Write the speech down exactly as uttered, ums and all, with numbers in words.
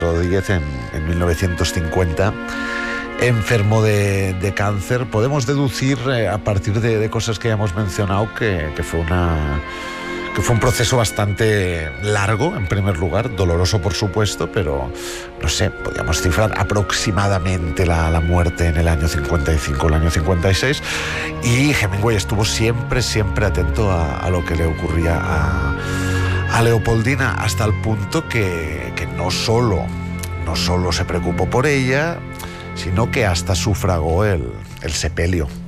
Rodríguez en, en mil novecientos cincuenta, enfermo de, de cáncer. Podemos deducir eh, a partir de, de cosas que ya hemos mencionado que, que fue una... que fue un proceso bastante largo, en primer lugar, doloroso por supuesto, pero no sé, podríamos cifrar aproximadamente la, la muerte en el año cincuenta y cinco, el año cincuenta y seis, y Hemingway estuvo siempre, siempre atento a, a lo que le ocurría a, a Leopoldina, hasta el punto que, que no solo, no solo se preocupó por ella, sino que hasta sufragó el, el sepelio